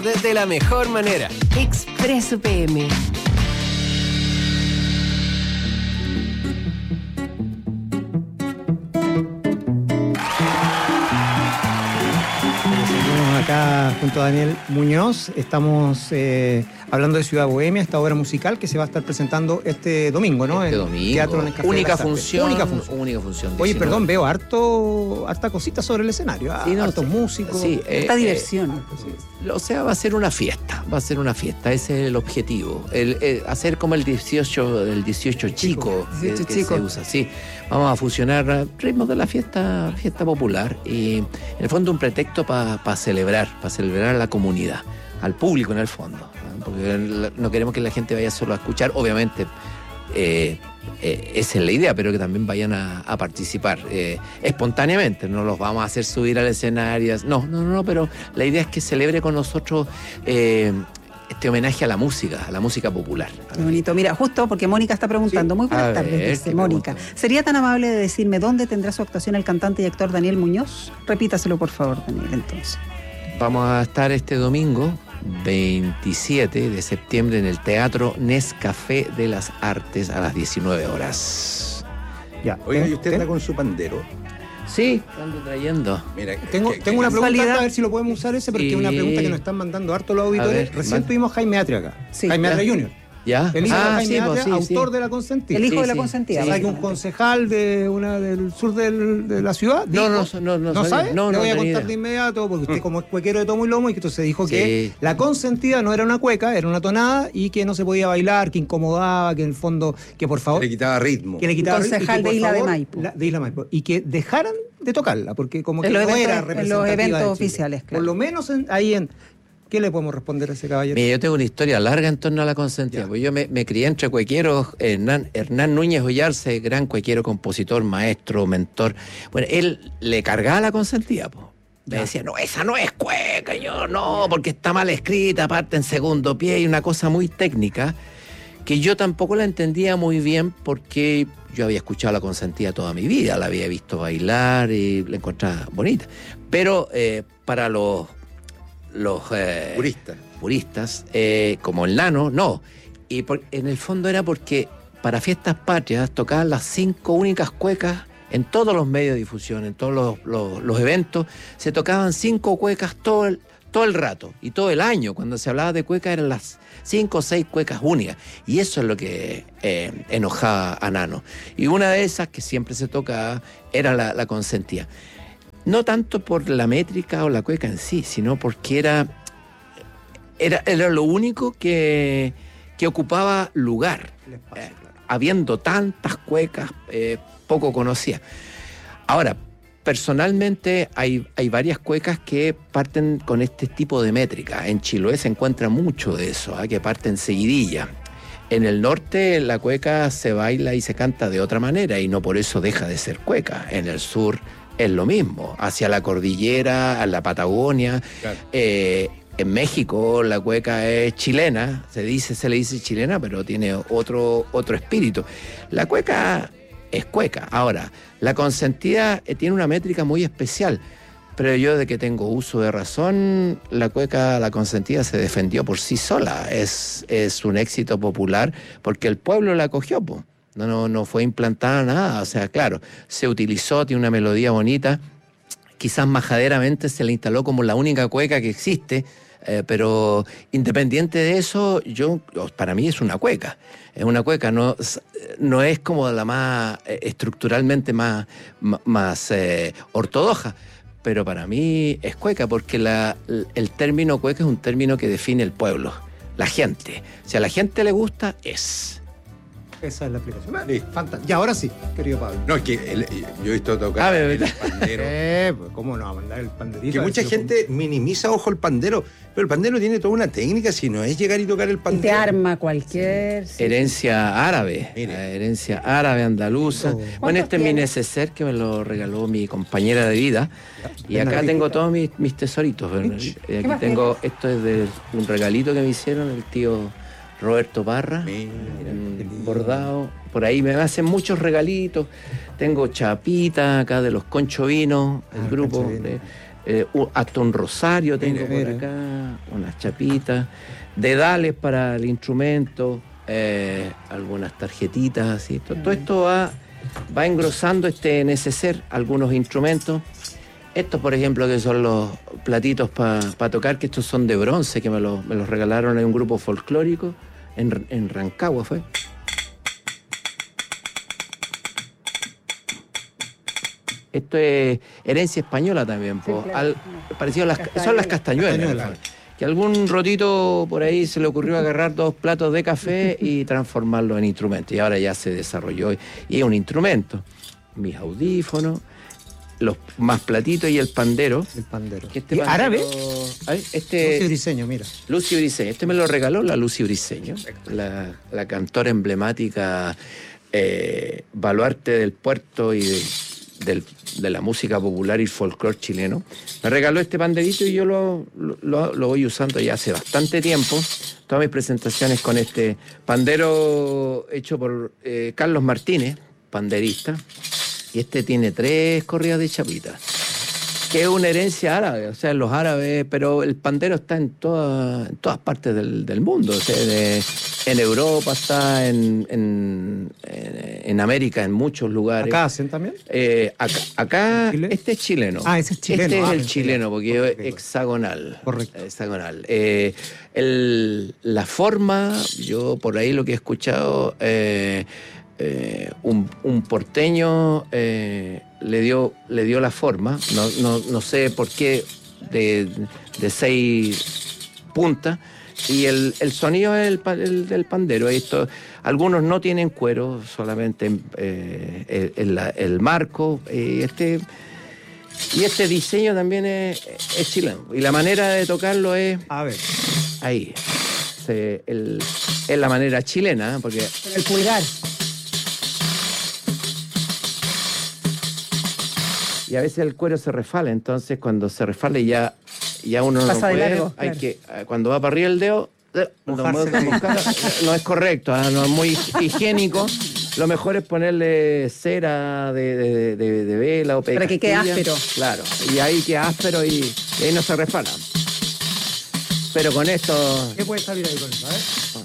de la mejor manera. Expreso PM. Seguimos acá junto a Daniel Muñoz. Estamos hablando de Ciudad Bohemia, esta obra musical que se va a estar presentando este domingo, ¿no? Este domingo. Teatro Nescafé Única de las Artes. función. Única función. 19. Oye, perdón, veo harta cosita sobre el escenario. Sí, no, hartos músicos. Sí, Esta diversión. O sea, va a ser una fiesta. Ese es el objetivo. Hacer como el 18 chico. 18 que chico. se usa. Sí, vamos a fusionar ritmos de la fiesta popular y en el fondo un pretexto para celebrar a la comunidad, al público en el fondo, ¿no? Porque no queremos que la gente vaya solo a escuchar, obviamente. Esa es la idea, pero que también vayan a participar espontáneamente. No los vamos a hacer subir al escenario. No, pero la idea es que celebre con nosotros este homenaje a la música popular. Qué bonito. Mira, justo porque Mónica está preguntando. Sí. Muy buenas A tardes, ver, dice ¿qué Mónica. pregunta? ¿Sería tan amable de decirme dónde tendrá su actuación el cantante y actor Daniel Muñoz? Repítaselo, por favor, Daniel, entonces. Vamos a estar este domingo 27 de septiembre en el Teatro Nescafé de las Artes a las 19 horas. Ya. Oiga, ¿y usted está con su pandero? Sí, ando trayendo. Mira, Tengo una pregunta, casualidad. a ver si lo podemos usar ese, porque es una pregunta que nos están mandando harto los auditores. ver, Recién manda. tuvimos Jaime Atria acá. Sí. Jaime Ya. Atria Jr. ¿Ya? El hijo de Jaime sí, Atria, pues, sí, autor sí. de La Consentida. El hijo Sí, de la sí. consentida. O sea, que un concejal del sur de la ciudad. No, dijo- no ¿No sabía. sabe? No, Le voy a tenía contar idea. de inmediato, porque usted como es cuequero de tomo y lomo, y que entonces dijo que Sí. La Consentida no era una cueca, era una tonada, y que no se podía bailar, que incomodaba, que en el fondo, que por favor, le quitaba ritmo. que le quitaba ritmo, y Concejal que, por de Isla de favor, Maipo. de Isla Maipo. Y que dejaran de tocarla, porque como que En los no eventos- era en los representativa eventos de Chile. oficiales, claro. Por lo menos ahí en... ¿Qué le podemos responder a ese caballero? Mira, yo tengo una historia larga en torno a La Consentida, Ya. porque yo me crié entre cuequeros. Hernán Núñez Ollarse, gran cuequero, compositor, maestro, mentor. Bueno, él le cargaba La Consentida, po. Me decía, no, esa no es cueca. Y yo, no, porque está mal escrita, aparte en segundo pie, y una cosa muy técnica que yo tampoco la entendía muy bien, porque yo había escuchado La Consentida toda mi vida, la había visto bailar y la encontraba bonita. Pero para los puristas, como el Nano, no. Y en el fondo era porque para Fiestas Patrias tocaban las 5 únicas cuecas en todos los medios de difusión, en todos los eventos, se tocaban 5 cuecas todo el rato y todo el año. Cuando se hablaba de cuecas eran las 5 o 6 cuecas únicas. Y eso es lo que enojaba a Nano. Y una de esas que siempre se tocaba era la Consentida. No tanto por la métrica o la cueca en sí, sino porque era lo único que ocupaba lugar. El espacio, claro. Habiendo tantas cuecas poco conocidas. Ahora, personalmente hay varias cuecas que parten con este tipo de métrica. En Chiloé se encuentra mucho de eso, que parten seguidilla. En el norte la cueca se baila y se canta de otra manera y no por eso deja de ser cueca. En el sur es lo mismo, hacia la cordillera, a la Patagonia. Claro. En México la cueca es chilena, se le dice chilena, pero tiene otro espíritu. La cueca es cueca. Ahora, La Consentida tiene una métrica muy especial, pero yo, de que tengo uso de razón, la cueca La Consentida se defendió por sí sola. Es un éxito popular porque el pueblo la acogió, po. No fue implantada nada. O sea, claro, se utilizó, tiene una melodía bonita. Quizás majaderamente se le instaló como la única cueca que existe, pero independiente de eso, para mí es una cueca. Es una cueca, no es como la más estructuralmente más ortodoxa, pero para mí es cueca, porque el término cueca es un término que define el pueblo, la gente. Si a la gente le gusta, es. Esa es la explicación. Listo. Fantástico. Y ahora sí, querido Pablo. No, es que yo he visto tocar el pandero. Pues, ¿cómo no va a mandar el panderito? Que mucha gente minimiza, ojo, el pandero, pero el pandero tiene toda una técnica, si no es llegar y tocar el Y pandero. te arma cualquier... sí. Herencia árabe, Mire. la herencia árabe andaluza. Bueno, ¿Cuántos este es mi tienes? neceser que me lo regaló mi compañera de vida. Y acá tengo todos mis tesoritos. Aquí más tengo, esto es de un regalito que me hicieron el tío Roberto Parra, Mira, bordado. Por ahí me hacen muchos regalitos. Tengo chapita acá de los Concho Vinos, el grupo. Concho Vino. hasta un rosario tengo Mira, por mira. acá, unas chapitas, dedales para el instrumento, algunas tarjetitas así. Todo esto va engrosando este neceser, algunos instrumentos. Estos, por ejemplo, que son los platitos para tocar, que estos son de bronce, que me los regalaron en un grupo folclórico en Rancagua, fue. Esto es herencia española también, po. claro. Parecido a son las castañuelas. Castañuelas. Que algún rotito por ahí se le ocurrió agarrar 2 platos de café y transformarlo en instrumento. Y ahora ya se desarrolló y es un instrumento. Mis audífonos, los más platitos y el pandero. El pandero. Que ¿Y árabe? Ay, Lucio Briceño, mira. Lucy Briceño. Este me lo regaló la Lucy Briceño, la cantora emblemática, baluarte del puerto y de la música popular y folclore chileno. Me regaló este panderito y yo lo voy usando ya hace bastante tiempo. Todas mis presentaciones con este pandero hecho por Carlos Martínez, panderista. Y este tiene 3 corridas de chapita, que es una herencia árabe, o sea, los árabes, pero el pandero está en todas partes del mundo, o sea, en Europa está, en América, en muchos lugares. ¿Acá hacen también? Acá ¿En Chile? este es chileno. Ah, ese es chileno. Este es Ah, el pensé. chileno, porque Ok, es hexagonal. Correcto. Hexagonal. La forma, yo por ahí lo que he escuchado, un porteño le dio la forma, no sé por qué, de 6 puntas, y el sonido es el del pandero. Algunos no tienen cuero, solamente el marco, y este diseño también es chileno, y la manera de tocarlo es A ver. ahí. Es la manera chilena, porque Con el pulgar. y a veces el cuero se resfala, entonces cuando se resfala ya uno no Pasa de puede, largo, hay claro. que, cuando va para arriba el dedo, Mojarse. no es correcto, no es muy higiénico. Lo mejor es ponerle cera de vela o Para que quede pastilla. áspero. Claro, y ahí queda áspero y ahí no se resfala. Pero con esto, ¿Qué puede salir ahí con eso? A ver.